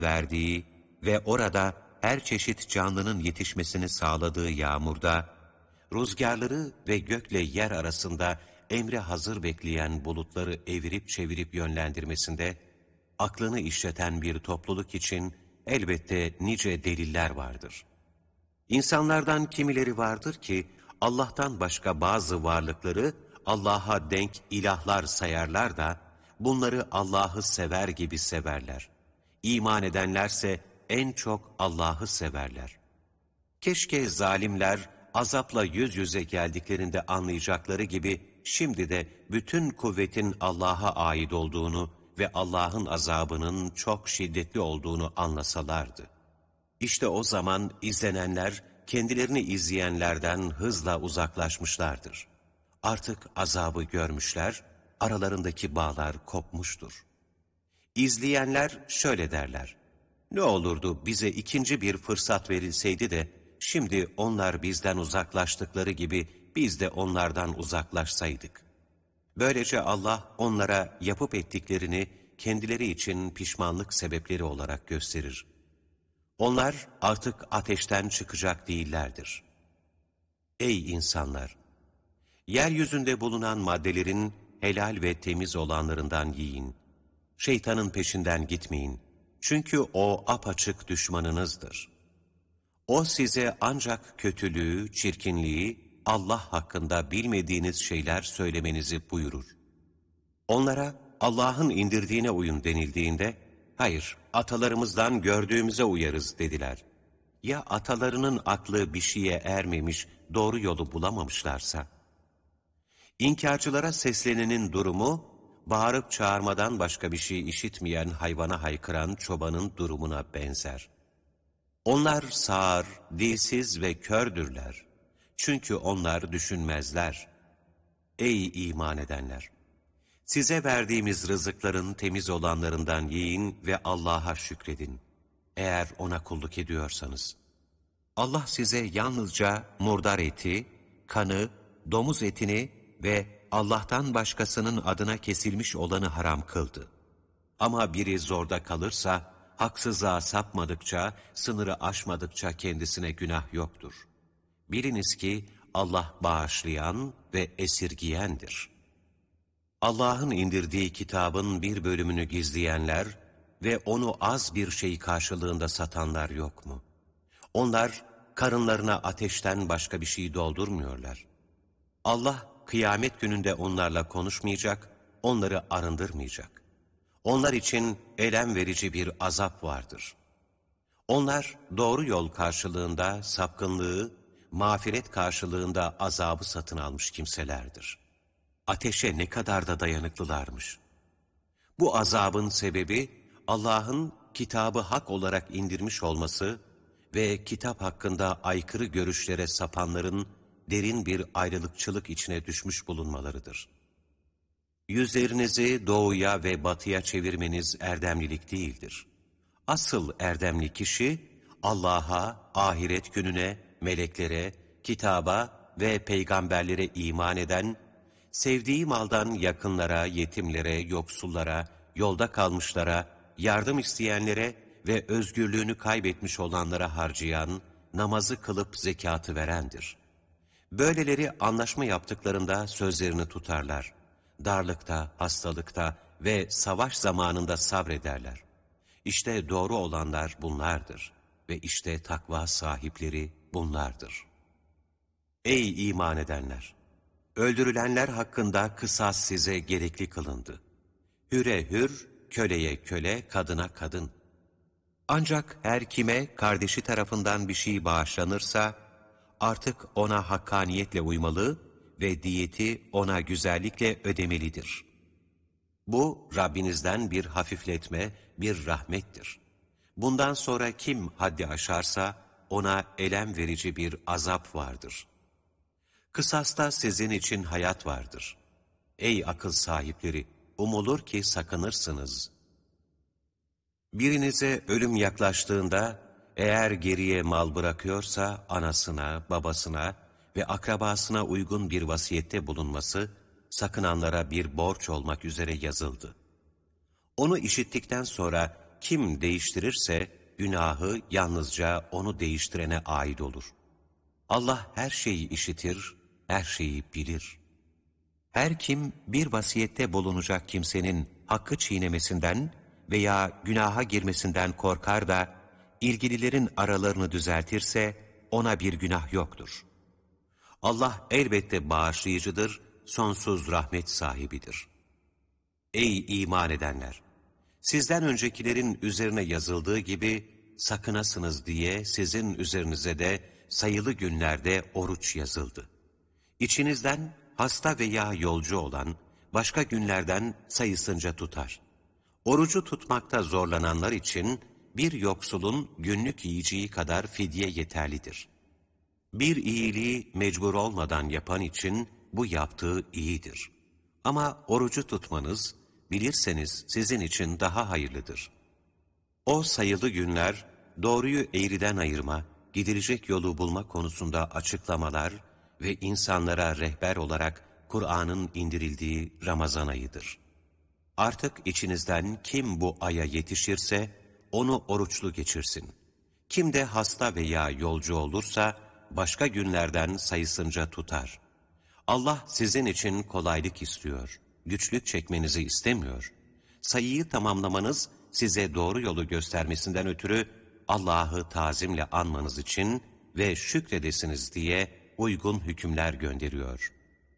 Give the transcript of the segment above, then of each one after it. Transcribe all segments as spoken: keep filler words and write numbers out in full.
verdiği ve orada her çeşit canlının yetişmesini sağladığı yağmurda, rüzgarları ve gökle yer arasında emre hazır bekleyen bulutları evirip çevirip yönlendirmesinde, aklını işleten bir topluluk için elbette nice deliller vardır. İnsanlardan kimileri vardır ki, Allah'tan başka bazı varlıkları Allah'a denk ilahlar sayarlar da, bunları Allah'ı sever gibi severler. İman edenlerse en çok Allah'ı severler. Keşke zalimler azapla yüz yüze geldiklerinde anlayacakları gibi, şimdi de bütün kuvvetin Allah'a ait olduğunu ve Allah'ın azabının çok şiddetli olduğunu anlasalardı. İşte o zaman izlenenler, kendilerini izleyenlerden hızla uzaklaşmışlardır. Artık azabı görmüşler, aralarındaki bağlar kopmuştur. İzleyenler şöyle derler: ne olurdu bize ikinci bir fırsat verilseydi de, şimdi onlar bizden uzaklaştıkları gibi biz de onlardan uzaklaşsaydık. Böylece Allah onlara yapıp ettiklerini kendileri için pişmanlık sebepleri olarak gösterir. Onlar artık ateşten çıkacak değillerdir. Ey insanlar! Yeryüzünde bulunan maddelerin helal ve temiz olanlarından yiyin. Şeytanın peşinden gitmeyin. Çünkü o apaçık düşmanınızdır. O size ancak kötülüğü, çirkinliği, Allah hakkında bilmediğiniz şeyler söylemenizi buyurur. Onlara Allah'ın indirdiğine uyun denildiğinde, hayır, atalarımızdan gördüğümüze uyarız dediler. Ya atalarının aklı bir şeye ermemiş, doğru yolu bulamamışlarsa? İnkarcılara seslenenin durumu, bağırıp çağırmadan başka bir şey işitmeyen hayvana haykıran çobanın durumuna benzer. Onlar sağır, dilsiz ve kördürler. Çünkü onlar düşünmezler. Ey iman edenler! Size verdiğimiz rızıkların temiz olanlarından yiyin ve Allah'a şükredin. Eğer O'na kulluk ediyorsanız. Allah size yalnızca murdar eti, kanı, domuz etini ve Allah'tan başkasının adına kesilmiş olanı haram kıldı. Ama biri zorda kalırsa, haksızlığa sapmadıkça, sınırı aşmadıkça kendisine günah yoktur. Biliniz ki Allah bağışlayan ve esirgiyendir. Allah'ın indirdiği kitabın bir bölümünü gizleyenler ve onu az bir şey karşılığında satanlar yok mu? Onlar karınlarına ateşten başka bir şey doldurmuyorlar. Allah kıyamet gününde onlarla konuşmayacak, onları arındırmayacak. Onlar için elem verici bir azap vardır. Onlar doğru yol karşılığında sapkınlığı, mağfiret karşılığında azabı satın almış kimselerdir. Ateşe ne kadar da dayanıklılarmış. Bu azabın sebebi Allah'ın kitabı hak olarak indirmiş olması ve kitap hakkında aykırı görüşlere sapanların derin bir ayrılıkçılık içine düşmüş bulunmalarıdır. Yüzlerinizi doğuya ve batıya çevirmeniz erdemlilik değildir. Asıl erdemli kişi Allah'a, ahiret gününe, meleklere, kitaba ve peygamberlere iman eden, sevdiği maldan yakınlara, yetimlere, yoksullara, yolda kalmışlara, yardım isteyenlere ve özgürlüğünü kaybetmiş olanlara harcayan, namazı kılıp zekatı verendir. Böyleleri anlaşma yaptıklarında sözlerini tutarlar. Darlıkta, hastalıkta ve savaş zamanında sabrederler. İşte doğru olanlar bunlardır ve işte takva sahipleri bunlardır. Ey iman edenler! Öldürülenler hakkında kısas size gerekli kılındı. Hüre hür, köleye köle, kadına kadın. Ancak her kime kardeşi tarafından bir şey bağışlanırsa, artık ona hakkaniyetle uymalı ve diyeti ona güzellikle ödemelidir. Bu Rabbinizden bir hafifletme, bir rahmettir. Bundan sonra kim haddi aşarsa ona elem verici bir azap vardır. Kısasta sizin için hayat vardır. Ey akıl sahipleri! Umulur ki sakınırsınız. Birinize ölüm yaklaştığında, eğer geriye mal bırakıyorsa anasına, babasına ve akrabasına uygun bir vasiyette bulunması, sakınanlara bir borç olmak üzere yazıldı. Onu işittikten sonra kim değiştirirse günahı yalnızca onu değiştirene ait olur. Allah her şeyi işitir, her şeyi bilir. Her kim bir vasiyette bulunacak kimsenin hakkı çiğnemesinden veya günaha girmesinden korkar da ilgililerin aralarını düzeltirse ona bir günah yoktur. Allah elbette bağışlayıcıdır, sonsuz rahmet sahibidir. Ey iman edenler! Sizden öncekilerin üzerine yazıldığı gibi sakınasınız diye sizin üzerinize de sayılı günlerde oruç yazıldı. İçinizden hasta veya yolcu olan başka günlerden sayısınca tutar. Orucu tutmakta zorlananlar için bir yoksulun günlük yiyeceği kadar fidye yeterlidir. Bir iyiliği mecbur olmadan yapan için bu yaptığı iyidir. Ama orucu tutmanız, bilirseniz sizin için daha hayırlıdır. O sayılı günler, doğruyu eğriden ayırma, gidilecek yolu bulma konusunda açıklamalar ve insanlara rehber olarak Kur'an'ın indirildiği Ramazan ayıdır. Artık içinizden kim bu aya yetişirse, onu oruçlu geçirsin. Kim de hasta veya yolcu olursa, başka günlerden sayısınca tutar. Allah sizin için kolaylık istiyor, güçlük çekmenizi istemiyor. Sayıyı tamamlamanız, size doğru yolu göstermesinden ötürü Allah'ı tazimle anmanız için ve şükredesiniz diye uygun hükümler gönderiyor.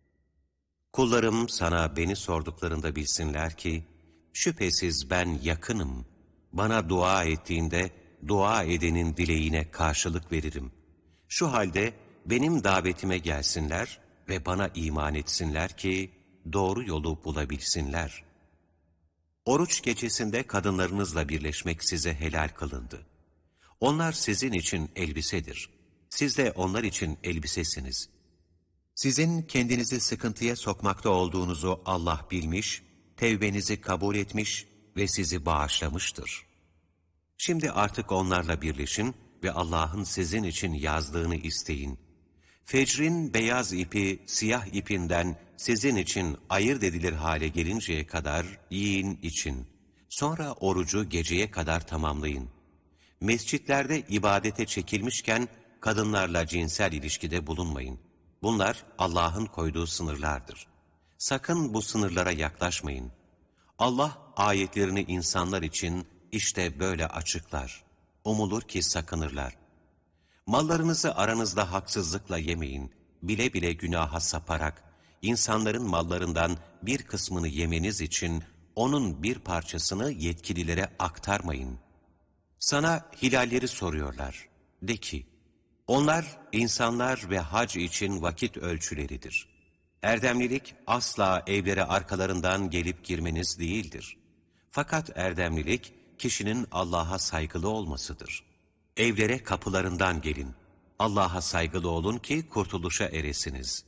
Kullarım sana beni sorduklarında bilsinler ki, şüphesiz ben yakınım, bana dua ettiğinde dua edenin dileğine karşılık veririm. Şu halde benim davetime gelsinler ve bana iman etsinler ki doğru yolu bulabilsinler. Oruç gecesinde kadınlarınızla birleşmek size helal kılındı. Onlar sizin için elbisedir. Siz de onlar için elbisesiniz. Sizin kendinizi sıkıntıya sokmakta olduğunuzu Allah bilmiş, tevbenizi kabul etmiş ve sizi bağışlamıştır. Şimdi artık onlarla birleşin ve Allah'ın sizin için yazdığını isteyin. Fecrin beyaz ipi siyah ipinden sizin için ayırt edilir hale gelinceye kadar yiyin için. Sonra orucu geceye kadar tamamlayın. Mescitlerde ibadete çekilmişken kadınlarla cinsel ilişkide bulunmayın. Bunlar Allah'ın koyduğu sınırlardır. Sakın bu sınırlara yaklaşmayın. Allah ayetlerini insanlar için işte böyle açıklar. Umulur ki sakınırlar. Mallarınızı aranızda haksızlıkla yemeyin. Bile bile günaha saparak, insanların mallarından bir kısmını yemeniz için onun bir parçasını yetkililere aktarmayın. Sana hilalleri soruyorlar. De ki, onlar insanlar ve hac için vakit ölçüleridir. Erdemlilik asla evlere arkalarından gelip girmeniz değildir. Fakat erdemlilik kişinin Allah'a saygılı olmasıdır. Evlere kapılarından gelin. Allah'a saygılı olun ki kurtuluşa eresiniz.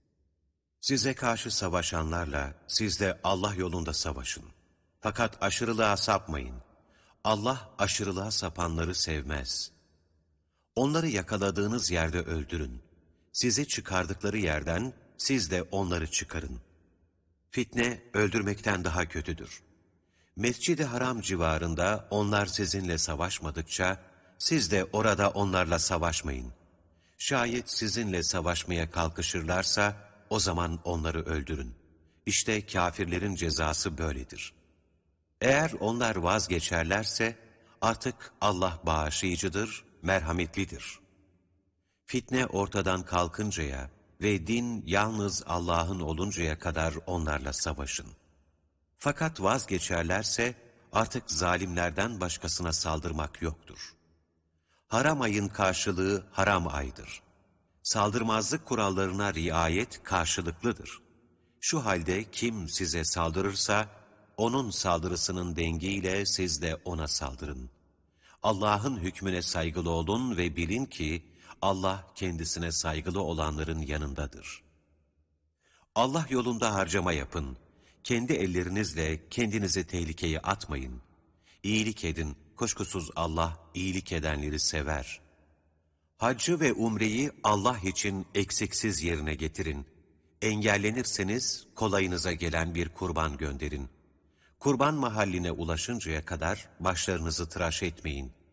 Size karşı savaşanlarla siz de Allah yolunda savaşın. Fakat aşırılığa sapmayın. Allah aşırılığa sapanları sevmez. Onları yakaladığınız yerde öldürün. Sizi çıkardıkları yerden siz de onları çıkarın. Fitne öldürmekten daha kötüdür. Mescid-i Haram civarında onlar sizinle savaşmadıkça, siz de orada onlarla savaşmayın. Şayet sizinle savaşmaya kalkışırlarsa, o zaman onları öldürün. İşte kâfirlerin cezası böyledir. Eğer onlar vazgeçerlerse, artık Allah bağışlayıcıdır, merhametlidir. Fitne ortadan kalkıncaya ve din yalnız Allah'ın oluncaya kadar onlarla savaşın. Fakat vazgeçerlerse, artık zalimlerden başkasına saldırmak yoktur. Haram ayın karşılığı haram aydır. Saldırmazlık kurallarına riayet karşılıklıdır. Şu halde kim size saldırırsa, onun saldırısının dengiyle siz de ona saldırın. Allah'ın hükmüne saygılı olun ve bilin ki, Allah kendisine saygılı olanların yanındadır. Allah yolunda harcama yapın. Kendi ellerinizle kendinizi tehlikeye atmayın. İyilik edin, kuşkusuz Allah iyilik edenleri sever. Haccı ve umreyi Allah için eksiksiz yerine getirin. Engellenirseniz kolayınıza gelen bir kurban gönderin. kurban mahalline ulaşıncaya kadar başlarınızı tıraş etmeyin.